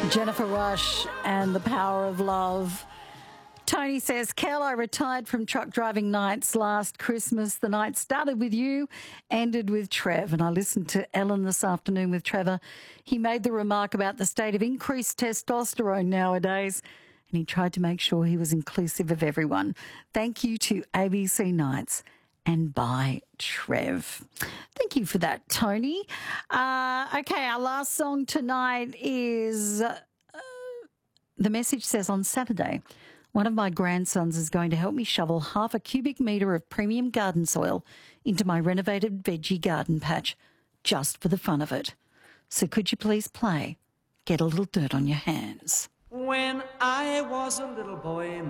Jennifer Rush and The Power of Love. Tony says, Kel, I retired from truck driving nights last Christmas. The night started with you, ended with Trev. And I listened to Ellen this afternoon with Trevor. He made the remark about the state of increased testosterone nowadays, and he tried to make sure he was inclusive of everyone. Thank you to ABC Nights and by Trev. Thank you for that, Tony. Okay, our last song tonight is, the message says, on Saturday, one of my grandsons is going to help me shovel half a cubic metre of premium garden soil into my renovated veggie garden patch just for the fun of it. So could you please play Get a Little Dirt on Your Hands? When I was a little boy,